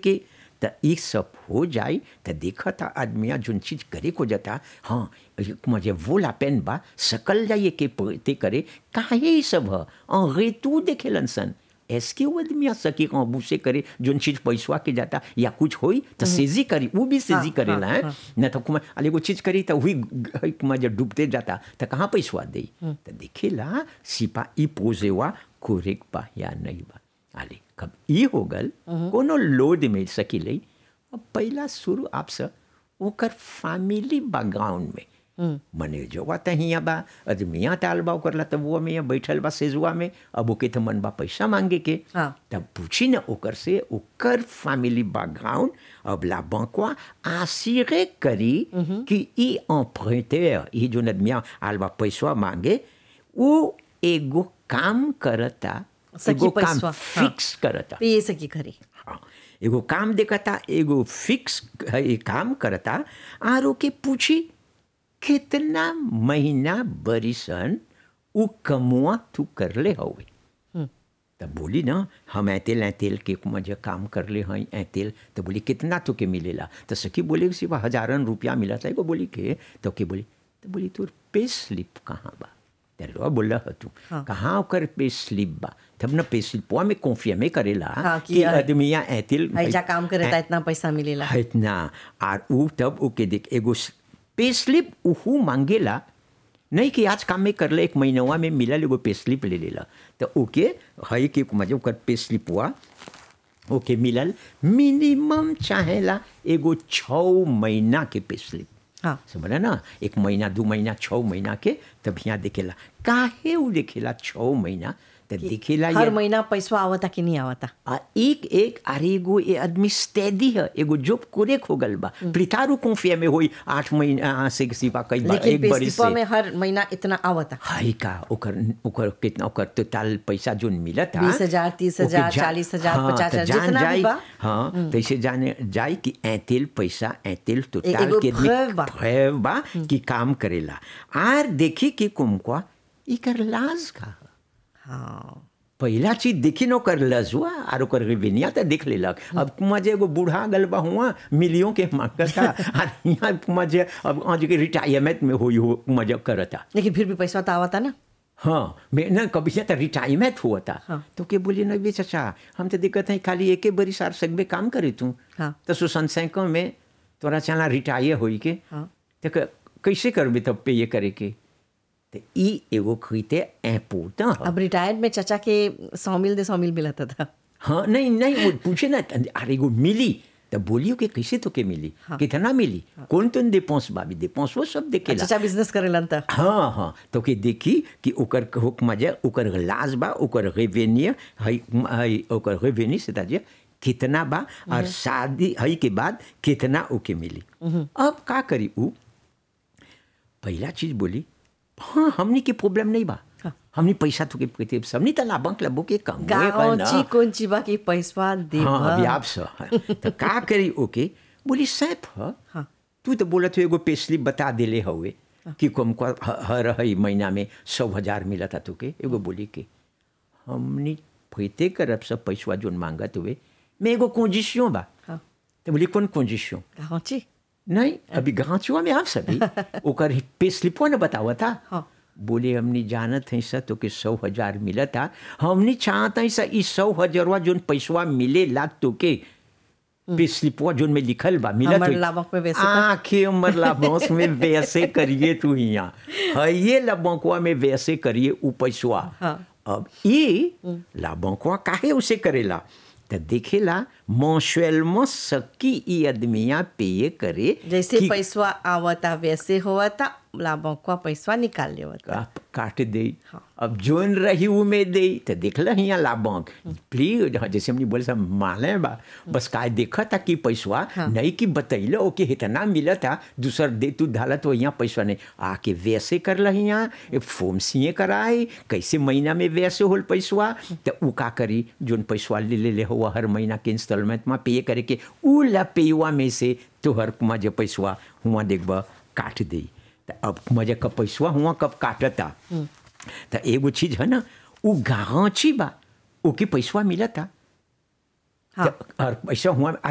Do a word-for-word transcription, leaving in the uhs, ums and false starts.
के तो ये सब हो जाए तो देखा था आदमिया जोन चीज करे को जाता हाँ मुझे वो लापेन बा सकल जाइए के ते करे काहे ये सब है अंगे तू देखे लनसन ऐसे वो आदमिया सकी काबू से करे जोन चीज पैसवा के जाता या कुछ होई तो सेजी करी वो भी सेजी करेला है न तो कुमा अले वो चीज करी तो हुई कुमा जब डूबते जाता तो कहाँ पैसवा दे तो देखेला सिपा ई पोजेवा कोरेक बा या नहीं बा आले कब ई हो गल कोनो लोड में सकीले अब पहला शुरू आपसे ओकर फैमिली बैकग्राउंड में मने जो बात हिया बा आदमिया टाल बा ओकर ला तब वो में बैठल बा सेजुआ में अब ओके तो मन बा पैसा मांगे के हाँ। तब पूछी ना ओकर से ओकर फैमिली बैकग्राउंड अब ला बैंकवा आसिरे करी कि ई emprunteur ई जो आदमिया आल बा पैसा मांगे वो एगो काम करता एगो काम फिक्स करता पे सकी खरी हाँ एगो काम देखता एगो फिक्स काम करता आरो के पूछी कितना महीना बरिसन उ कमुआ तू कर ले हवे तब बोली ना हम ऐतेल ऐतेल के मजे काम कर ले हैं ऐतेल तो बोली कितना तो के मिलेला तो सखी बोले सिवा हजारन रुपया मिला था एगो बोली के तो के बोली तो बोली तोर पे स्लिप कहाँ बा तेरे बोला तू हाँ। कहाँ ओकर पे स्लिप बा तब ना पे स्लिपवा में कॉन्फियमे करेला हाँ, कि कि आदमिया ऐतिल ऐजा काम करे ता इतना पैसा मिलेला इतना और उ तब ओके देख एगो पे स्लिप उहू मांगेला नहीं कि आज काम में कर ले एक महीनवा में मिला एगो पे स्लिप ले लेला तो ओके है कि मजे ओकर पे स्लिप हुआ ओके मिलल मिनिमम चाहेला एगो छः महीना के पे स्लिप हाँ। समझ ना एक महीना दो महीना छः महीना के तब यहाँ देखेला काहे वो देखेला छः महीना तो देखेला हर महीना पैसा आवता कि नहीं आवता आ एक एक अरे एगो ये आदमी स्टेडी है एगो जॉब कोरेक हो गल बा प्रितारू कॉन्फिया में होई आठ महीना से सिवा कई बार लेकिन एक बड़ी पेस्लिपा से में हर महीना इतना आवता हाई का ओकर ओकर कितना ओकर टोटल पैसा जोन मिलत बीस हजार, तीस हजार, चालीस हजार, पचास हजार, जितना भी बा। हाँ तो इसे जाने जाए कि ऐतेल पैसा ऐतेल टोटल एगो के preuve बा। preuve बा कि काम करेला आर देखी कि कुमको इकर लाज का हाँ पहला चीज देखी नो कर लजुआ और ओकर रेवेन्यू तो देख लेलक अब मजे एगो बूढ़ा गल बा हुआ मिलियों के मांगता और यहाँ मजे अब आज के रिटायरमेंट में होई हो मजे करता लेकिन फिर भी पैसा तो आवता ना हाँ मैं ना कभी से तो रिटायरमेंट हुआ था हाँ। तो के बोलिए ना बे चाचा हम तो दिक्कत है खाली एक बड़ी सार सकबे काम करे तू हाँ। तो सुसन सैकों में तोरा चला रिटायर होई के हाँ। तो क- कैसे करबे तब पे ये करे के तो ई एगो खरीते इम्पोर्टेंट अब रिटायर्ड में चाचा के सौ मिल दे सौ मिल मिलता था हाँ नहीं नहीं वो पूछे ना अरे वो मिली तो बोलियो कि कैसे तो के मिली हाँ। कितना मिली कौन तो डिपोंस बाबी डिपोंस वो सब देखेला चाचा बिजनेस करेलन त हाँ हाँ तो के देखी कि ओकर हुक मजे ओकर लाज बा ओकर रेवेन्यू है है ओकर रेवेन्यू से ताजे कितना बा और शादी है के बाद कितना ओके मिली अब का करी उ पहला चीज बोली हाँ हमनी के प्रॉब्लम नहीं बा हमनी पैसा तो के कहते सबनी तला बैंक लबो के कम गाँव ची कौन चीबा की पैसा दे हाँ अभी आप स तो का करी ओके बोली सैफ ह हाँ। तू तो बोला तो एगो पे स्लिप बता देले हवे कि हमको हर हई महीना में सौ हजार मिला था तुके एगो बोली के हमनी फैते करब सब पैसा जोन मांगत हुए मैं एगो कंडीशन बा हाँ। तो बोली कौन कंडीशन गाँव ची नहीं अभी गाँचुआ में आप सभी ओकर पे स्लिपवा ने बतावा था हाँ। बोले हमनी जानत है सा तो के सौ हजार मिला था हमनी चाहत है सा इस सौ हजारवा जोन पैसवा मिले ला तो के पे स्लिपवा जोन में लिखल बा मिला हमर लाभक में वैसे कर। आंखें हमर लाभों में वैसे करिए तू यहाँ है ये लाभों में वैसे करिए उ पैसवा हाँ। अब ये लाभों काहे उसे करेला तो देखेला मोशुएलमो सकी ई आदमिया पे करे जैसे कि पैसा आवता वैसे होता लाभों का पैसा निकाल लेवता आप काट दे अब जोन रही वो में दे तो देखला हियाँ लाभक प्लीज जैसे हमने बोले सब माले बा बस काय देखा था कि पैसा नहीं कि बतैलो ओके इतना मिला था दूसर दे तू डाला तो यहाँ पैसा नहीं आके वैसे कर ला यहाँ फॉर्म सीए कराए कैसे महीना में वैसे होल पैसा तो उ का करी जोन पैसा ले ले ले हुआ हर महीना के इंस्टॉलमेंट में पे करे के उ ला पेवा में से तो हर मजे पैसा हुआ देखबा काट दे तो अब मजे कब पैसा हुआ कब काटता तो एगो चीज है ना वो गाँची बा ओके पैसा मिला था हाँ। और पैसा हुआ